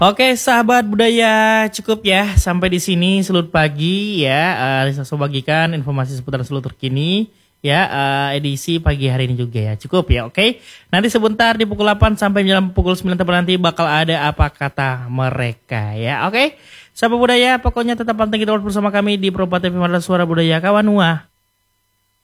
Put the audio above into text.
Oke, sahabat budaya, cukup ya sampai di sini Selut Pagi ya. Risa so bagikan informasi seputar Selut terkini ya, edisi pagi hari ini juga ya. Cukup ya, oke. Nanti sebentar di pukul 8 sampai jam pukul 9 tepat nanti bakal ada apa kata mereka ya. Oke. Sahabat budaya, pokoknya tetap pantengin terus bersama kami di Pro TV Suara Budaya Kawanua.